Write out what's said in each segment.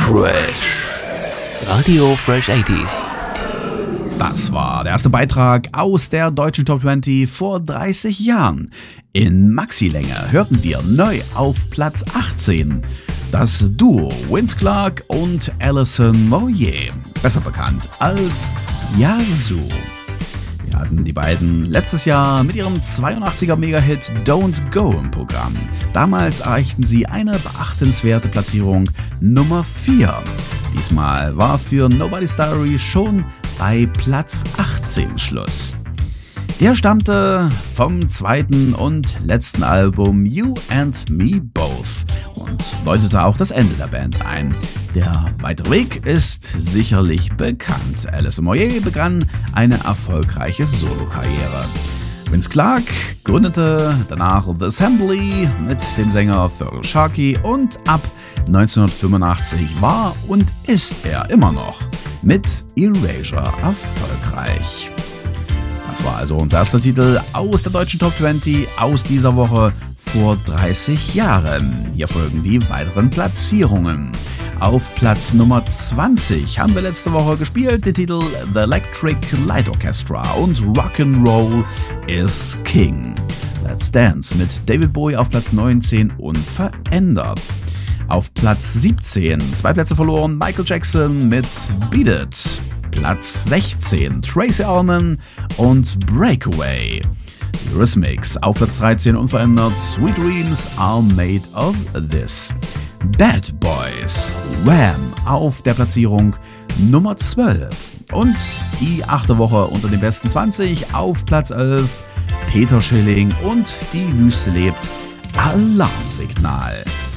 Fresh. Radio Fresh 80s. Das war der erste Beitrag aus der deutschen Top 20 vor 30 Jahren. In Maxi-Länge hörten wir neu auf Platz 18 das Duo Vince Clarke und Alison Moyet, besser bekannt als Yazoo. Wir hatten die beiden letztes Jahr mit ihrem 82er Mega-Hit Don't Go im Programm. Damals erreichten sie eine beachtenswerte Platzierung Nummer 4. Diesmal war für Nobody's Diary schon bei Platz 18 Schluss. Der stammte vom zweiten und letzten Album You and Me Both und deutete auch das Ende der Band ein. Der weitere Weg ist sicherlich bekannt. Alison Moyet begann eine erfolgreiche Solokarriere. Vince Clarke gründete danach The Assembly mit dem Sänger Feargal Sharkey und ab 1985 war und ist er immer noch mit Erasure erfolgreich. Das war also unser erster Titel aus der deutschen Top 20 aus dieser Woche vor 30 Jahren. Hier folgen die weiteren Platzierungen. Auf Platz Nummer 20 haben wir letzte Woche gespielt den Titel The Electric Light Orchestra und Rock'n'Roll is King. Let's Dance mit David Bowie auf Platz 19 unverändert. Auf Platz 17, 2 Plätze verloren, Michael Jackson mit Beat It. Platz 16, Tracey Ullman und Breakaway. Eurythmics auf Platz 13 unverändert, Sweet Dreams Are Made of This. Bad Boys, Wham! Auf der Platzierung Nummer 12. Und die 8. Woche unter den besten 20 auf Platz 11, Peter Schilling und Die Wüste lebt, Alarmsignal.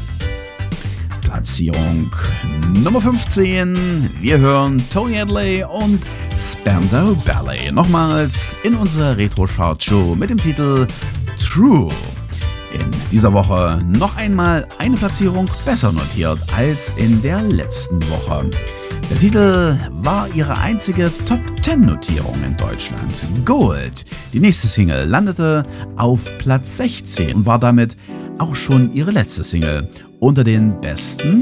Platzierung Nummer 15. Wir hören Tony Hadley und Spandau Ballet nochmals in unserer Retro-Chart-Show mit dem Titel True. In dieser Woche noch einmal eine Platzierung besser notiert als in der letzten Woche. Der Titel war ihre einzige Top-10-Notierung in Deutschland. Gold. Die nächste Single landete auf Platz 16 und war damit auch schon ihre letzte Single unter den besten